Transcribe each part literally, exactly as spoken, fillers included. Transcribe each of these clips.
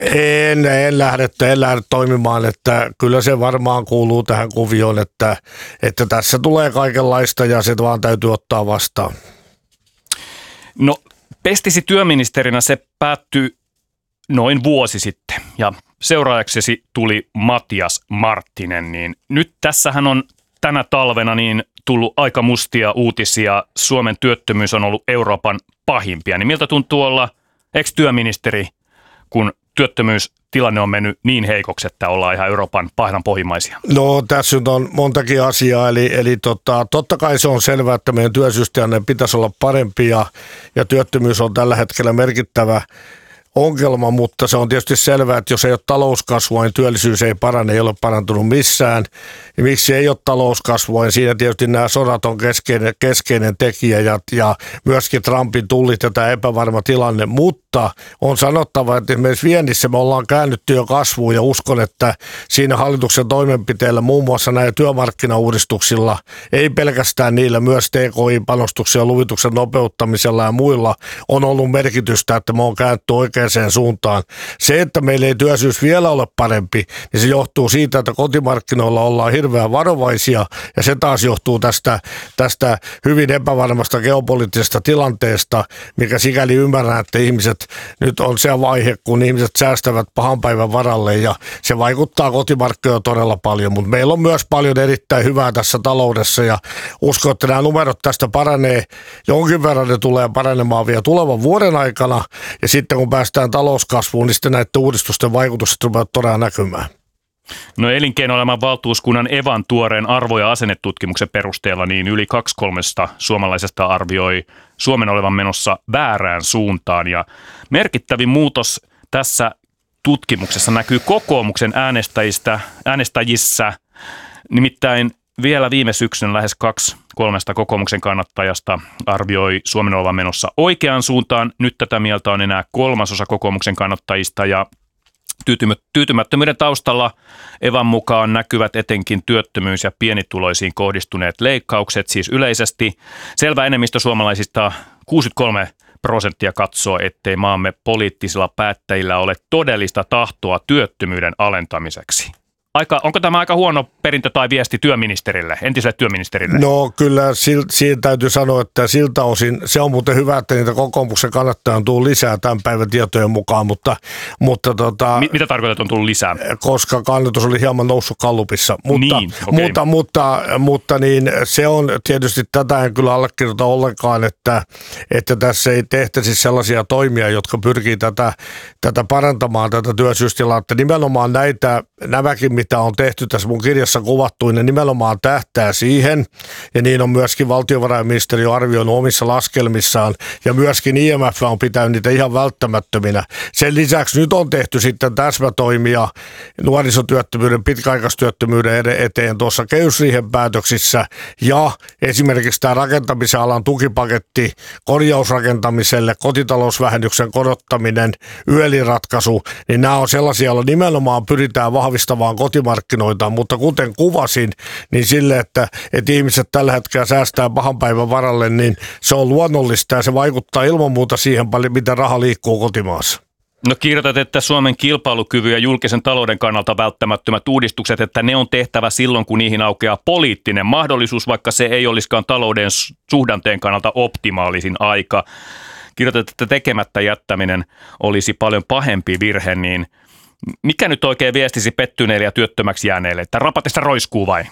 En, en, lähde, en lähde toimimaan, että kyllä se varmaan kuuluu tähän kuvioon, että, että tässä tulee kaikenlaista ja se vaan täytyy ottaa vastaan. No, pestisi työministerinä se päättyi noin vuosi sitten ja seuraajaksesi tuli Matias Marttinen, niin nyt tässähän on tänä talvena niin tullut aika mustia uutisia. Suomen työttömyys on ollut Euroopan pahimpia, niin miltä tuntuu olla ex-työministeri, kun työttömyystilanne on mennyt niin heikoksi, että ollaan ihan Euroopan pahdan pohjimmaisia? No tässä nyt on montakin asiaa, eli, eli tota, totta kai se on selvää, että meidän työllisyystilanne pitäisi olla parempi ja, ja työttömyys on tällä hetkellä merkittävä ongelma, mutta se on tietysti selvää, että jos ei ole talouskasvua, niin työllisyys ei parane, ei ole parantunut missään. Ja miksi ei ole talouskasvua, niin siinä tietysti nämä sodat on keskeinen, keskeinen tekijä ja, ja myöskin Trumpin tullit ja tämä epävarma tilanne, mutta on sanottava, että esimerkiksi viennissä me ollaan käännytty jo kasvuun ja uskon, että siinä hallituksen toimenpiteillä, muun muassa näillä työmarkkinauudistuksilla, ei pelkästään niillä, myös T K I-panostuksia, luvituksen nopeuttamisella ja muilla on ollut merkitystä, että me on kääntynyt oikeaan suuntaan. Se, että meillä ei työllisyys vielä ole parempi, niin se johtuu siitä, että kotimarkkinoilla ollaan hirveän varovaisia ja se taas johtuu tästä, tästä hyvin epävarmasta geopoliittisesta tilanteesta, mikä sikäli ymmärrän, että ihmiset nyt on se vaihe, kun ihmiset säästävät pahan päivän varalle ja se vaikuttaa kotimarkkinoilla todella paljon, mutta meillä on myös paljon erittäin hyvää tässä taloudessa ja uskon, että nämä numerot tästä paranee, jonkin verran ne tulee paranemaan vielä tulevan vuoden aikana ja sitten kun päästään talouskasvuun, niin sitten näiden uudistusten vaikutukset rupeavat todella näkymään. No elinkeinoelämän valtuuskunnan Evan tuoreen arvo- ja asennetutkimuksen perusteella niin yli kaksi kolmesta suomalaisesta arvioi Suomen olevan menossa väärään suuntaan ja merkittävin muutos tässä tutkimuksessa näkyy kokoomuksen äänestäjistä, äänestäjissä, nimittäin vielä viime syksyn lähes kaksi kolmesta kokoomuksen kannattajasta arvioi Suomen olevan menossa oikeaan suuntaan. Nyt tätä mieltä on enää kolmasosa kokoomuksen kannattajista ja tyytymättömyyden taustalla Evan mukaan näkyvät etenkin työttömyys- ja pienituloisiin kohdistuneet leikkaukset, siis yleisesti. Selvä enemmistö suomalaisista, kuusikymmentäkolme prosenttia katsoo, ettei maamme poliittisilla päättäjillä ole todellista tahtoa työttömyyden alentamiseksi. Aika, onko tämä aika huono perintö tai viesti työministerille, entiselle työministerille? No kyllä, siinä täytyy sanoa, että siltä osin se on muuten hyvä, että niitä kokoomuksen kannattajia on tullut lisää tämän päivän tietojen mukaan, mutta... mutta tota, M- mitä tarkoitat, on tullut lisää? Koska kannatus oli hieman noussut Gallupissa, mutta, niin, okay. mutta, mutta, mutta niin, se on tietysti, tätä en kyllä allekirjoita ollenkaan, että, että tässä ei tehtäisi sellaisia toimia, jotka pyrkii tätä, tätä parantamaan, tätä työllisyystilannetta. Nimenomaan näitä, nämäkin, mitä on tehty tässä mun kirjassa kuvattu, ne nimenomaan tähtää siihen, ja niin on myöskin valtiovarainministeriö arvioinut omissa laskelmissaan, ja myöskin I M F on pitänyt niitä ihan välttämättöminä. Sen lisäksi nyt on tehty sitten täsmätoimia nuorisotyöttömyyden, pitkäaikaistyöttömyyden eteen tuossa kehysriihen päätöksissä, ja esimerkiksi tämä rakentamisen alan tukipaketti korjausrakentamiselle, kotitalousvähennyksen korottaminen, yöliratkaisu, niin nämä on sellaisia, joilla nimenomaan pyritään vahvistamaan kotimarkkinoita, mutta kuten kuvasin, niin sille, että, että ihmiset tällä hetkellä säästää pahan päivän varalle, niin se on luonnollista ja se vaikuttaa ilman muuta siihen paljon, miten raha liikkuu kotimaassa. No kirjoitat, että Suomen kilpailukyvyn ja julkisen talouden kannalta välttämättömät uudistukset, että ne on tehtävä silloin, kun niihin aukeaa poliittinen mahdollisuus, vaikka se ei olisikaan talouden suhdanteen kannalta optimaalisin aika. Kirjoitat, että tekemättä jättäminen olisi paljon pahempi virhe, niin mikä nyt oikein viestisi pettyneille ja työttömäksi jääneille, että rapatesta roiskuu vai?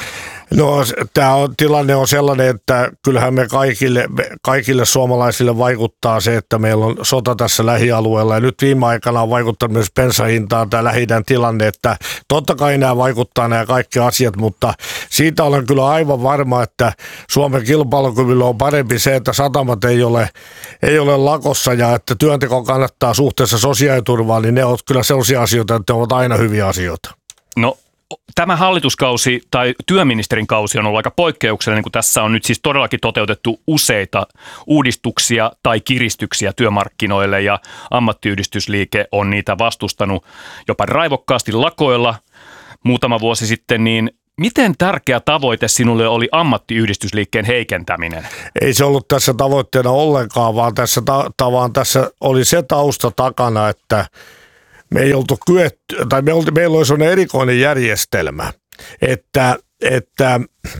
No tämä on, tilanne on sellainen, että kyllähän me kaikille, kaikille suomalaisille vaikuttaa se, että meillä on sota tässä lähialueella ja nyt viime aikana on vaikuttanut myös bensahintaan tämä Lähi-idän tilanne, että totta kai nämä vaikuttaa nämä kaikki asiat, mutta siitä olen kyllä aivan varma, että Suomen kilpailukyvyllä on parempi se, että satamat ei ole, ei ole lakossa ja että työnteko kannattaa suhteessa sosiaaliturvaan, niin ne ovat kyllä sellaisia asioita, että ne ovat aina hyviä asioita. No. Tämä hallituskausi tai työministerin kausi on ollut aika poikkeuksellinen, kun tässä on nyt siis todellakin toteutettu useita uudistuksia tai kiristyksiä työmarkkinoille ja ammattiyhdistysliike on niitä vastustanut jopa raivokkaasti lakoilla muutama vuosi sitten, niin miten tärkeä tavoite sinulle oli ammattiyhdistysliikkeen heikentäminen? Ei se ollut tässä tavoitteena ollenkaan, vaan tässä, ta- vaan tässä oli se tausta takana, että me ei oltu kyetty, tai me olti, meillä oli sellainen erikoinen järjestelmä, että, että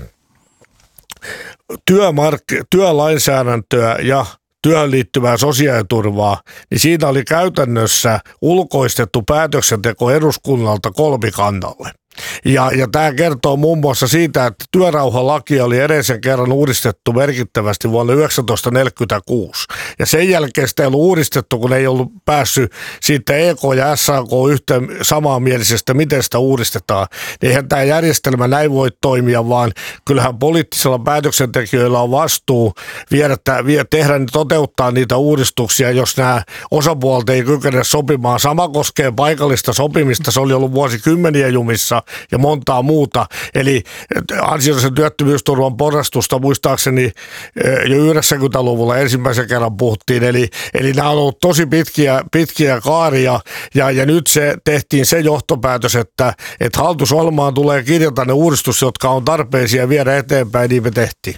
työmark- työlainsäädäntöä ja työhön liittyvää sosiaaliturvaa, niin siinä oli käytännössä ulkoistettu päätöksenteko eduskunnalta kolmikannalle. Ja, ja tämä kertoo muun muassa siitä, että työrauhalaki oli edellisen kerran uudistettu merkittävästi vuonna yhdeksäntoistasataaneljäkymmentäkuusi. Ja sen jälkeen sitä ei ollut uudistettu, kun ei ollut päässyt siitä E K ja S A K yhteen samanmielisestä, miten sitä uudistetaan. Niin eihän tämä järjestelmä näin voi toimia, vaan kyllähän poliittisilla päätöksentekijöillä on vastuu viedä, viedä, tehdä, toteuttaa niitä uudistuksia, jos nämä osapuolet ei kykene sopimaan. Sama koskee paikallista sopimista, se oli ollut vuosikymmeniä jumissa ja montaa muuta. Eli ansiollisen työttömyysturvan porrastusta muistaakseni jo yhdeksänkymmentäluvulla ensimmäisen kerran puhuttiin. Eli, eli nämä on ollut tosi pitkiä, pitkiä kaaria ja, ja nyt se tehtiin se johtopäätös, että, että hallitusohjelmaan tulee kirjata ne uudistus, jotka on tarpeisia viedä eteenpäin, niin me tehtiin.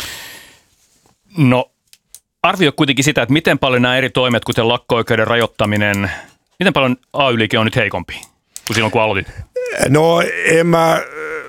No arvioi kuitenkin sitä, että miten paljon nämä eri toimet, kuten lakko-oikeuden rajoittaminen, miten paljon A Y-liike on nyt heikompi kuin silloin, kun aloitit? No en mä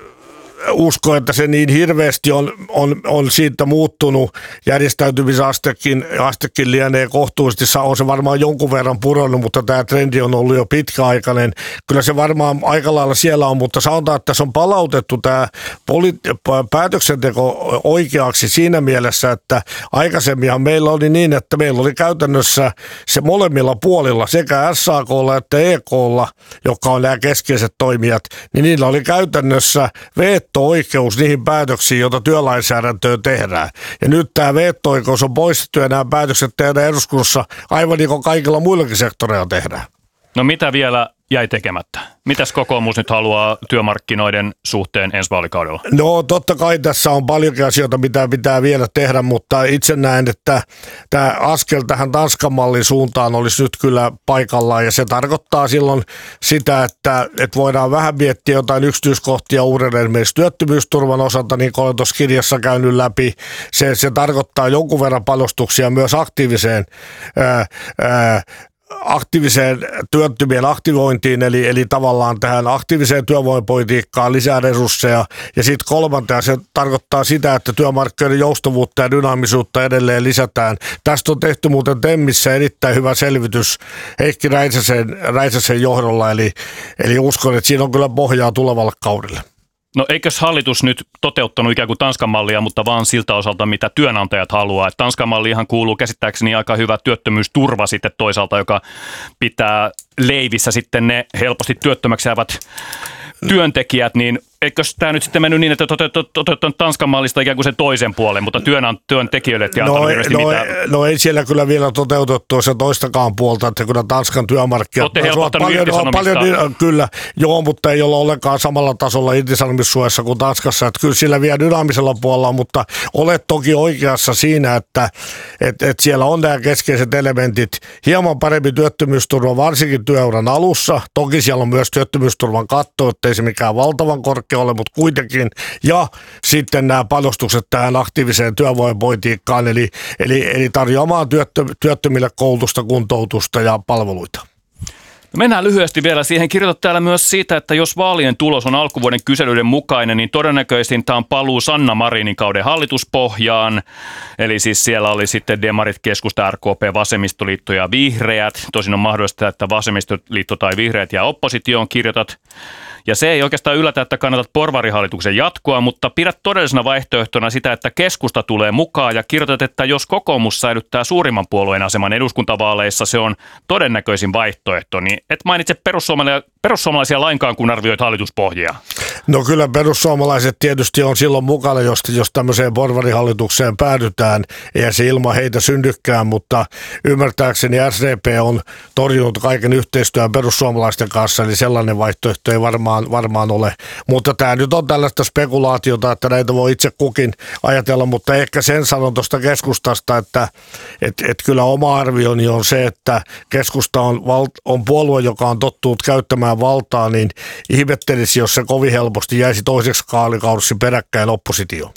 usko, että se niin hirveästi on, on, on siitä muuttunut. Järjestäytymisastekin astekin lienee kohtuullisesti, on se varmaan jonkun verran pudonnut, mutta tämä trendi on ollut jo pitkäaikainen. Kyllä se varmaan aika lailla siellä on, mutta sanotaan, että tässä on palautettu tämä poli- päätöksenteko oikeaksi siinä mielessä, että aikaisemminhan meillä oli niin, että meillä oli käytännössä se molemmilla puolilla, sekä S A K:lla että E K:lla, jotka on nämä keskeiset toimijat, niin niillä oli käytännössä veto-oikeus niihin päätöksiin, joita työlainsäädäntöön tehdään. Ja nyt tämä veto-oikeus on poistettu ja nämä päätökset tehdään eduskunnassa aivan niin kuin kaikilla muillakin sektoreilla tehdään. No mitä vielä jäi tekemättä? Mitäs kokoomus nyt haluaa työmarkkinoiden suhteen ensi vaalikaudella? No totta kai tässä on paljonkin asioita, mitä pitää vielä tehdä, mutta itse näen, että tämä askel tähän Tanskan mallin suuntaan olisi nyt kyllä paikallaan ja se tarkoittaa silloin sitä, että, että voidaan vähän miettiä jotain yksityiskohtia uudelleen esimerkiksi työttömyysturvan osalta, niin kuin olen tuossa kirjassa käynyt läpi. Se, se tarkoittaa jonkun verran panostuksia myös aktiiviseen ää, ää, aktiiviseen työttömien aktivointiin, eli, eli tavallaan tähän aktiiviseen työvoimapolitiikkaan lisää resursseja. Ja sitten kolmanteen se tarkoittaa sitä, että työmarkkinoiden joustavuutta ja dynaamisuutta edelleen lisätään. Tästä on tehty muuten Temmissä erittäin hyvä selvitys Heikki Räisäsen, Räisäsen johdolla, eli, eli uskon, että siinä on kyllä pohjaa tulevalle kaudelle. No eikös hallitus nyt toteuttanut ikään kuin Tanskan mallia, mutta vaan siltä osalta, mitä työnantajat haluaa. Et Tanskan mallihan kuuluu käsittääkseni aika hyvä työttömyysturva sitten toisaalta, joka pitää leivissä sitten ne helposti työttömäksi jäävät työntekijät, niin eikös tämä nyt sitten mennyt niin, että toteuttanut Tanskan mallista ikään kuin sen toisen puolen, mutta työntekijöille et no, hirveästi no, mitään? No ei siellä kyllä vielä toteutettu se toistakaan puolta, että kyllä Tanskan työmarkkinat... Olette helpottanut irtisanomista. Paljon, kyllä, joo, mutta ei olla ollenkaan samalla tasolla irtisanomissuojassa kuin Tanskassa, että kyllä sillä vielä dynaamisella puolella, mutta olet toki oikeassa siinä, että et, et siellä on nämä keskeiset elementit, hieman parempi työttömyysturva, varsinkin työuran alussa, toki siellä on myös työttömyysturvan katto, ettei se mikään valtavan korkea ole, mutta kuitenkin, ja sitten nämä panostukset tähän aktiiviseen työvoimapolitiikkaan, eli, eli, eli tarjoamaan työttö, työttömille koulutusta, kuntoutusta ja palveluita. Mennään lyhyesti vielä siihen. Kirjoitat täällä myös siitä, että jos vaalien tulos on alkuvuoden kyselyiden mukainen, niin todennäköisesti tämä on paluu Sanna Marinin kauden hallituspohjaan. Eli siis siellä oli sitten Demarit, Keskusta, R K P, Vasemmistoliitto ja Vihreät. Tosin on mahdollista, että Vasemmistoliitto tai Vihreät jää oppositioon, kirjoitat. Ja se ei oikeastaan yllätä, että kannatat porvarihallituksen jatkoa, mutta pidät todellisena vaihtoehtona sitä, että keskusta tulee mukaan ja kirjoitat, että jos kokoomus säilyttää suurimman puolueen aseman eduskuntavaaleissa, se on todennäköisin vaihtoehto. Niin et mainitse perussuomalaisia, perussuomalaisia lainkaan, kun arvioit hallituspohjia. No kyllä perussuomalaiset tietysti on silloin mukana, jos, jos tämmöiseen porvarihallitukseen päädytään. Eihän se ilman heitä synnykään, mutta ymmärtääkseni S D P on torjunut kaiken yhteistyön perussuomalaisten kanssa, eli sellainen vaihtoehto ei varmaan, varmaan ole. Mutta tämä nyt on tällaista spekulaatiota, että näitä voi itse kukin ajatella, mutta ehkä sen sanon tuosta keskustasta, että et, et kyllä oma arvioni on se, että keskusta on, val, on puolue, joka on tottunut käyttämään valtaa, niin ihmettelisi, jos se kovin helposti jäisi toiseksi kaalikaudeksi peräkkäin oppositioon.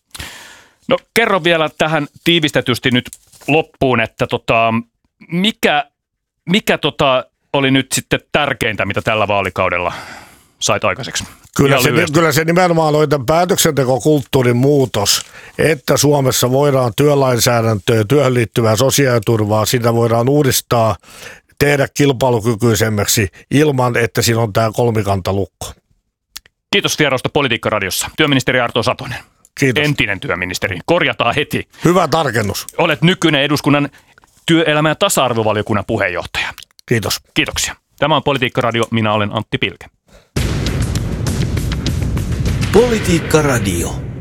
No kerro vielä tähän tiivistetysti nyt loppuun, että tota, mikä, mikä tota oli nyt sitten tärkeintä, mitä tällä vaalikaudella sait aikaiseksi? Kyllä se, kyllä se nimenomaan oli tämän päätöksentekokulttuurin muutos, että Suomessa voidaan työlainsäädäntöä, työhön liittyvää sosiaaliturvaa, sitä voidaan uudistaa, tehdä kilpailukykyisemmäksi ilman, että siinä on tämä kolmikantalukko. Kiitos vierausta Politiikka-radiossa. Työministeri Arto Satonen. Kiitos. Entinen työministeri. Korjataan heti. Hyvä tarkennus. Olet nykyinen eduskunnan työelämä- ja tasa-arvovaliokunnan puheenjohtaja. Kiitos. Kiitoksia. Tämä on Politiikka-radio. Minä olen Antti Pilke. Politiikka-radio.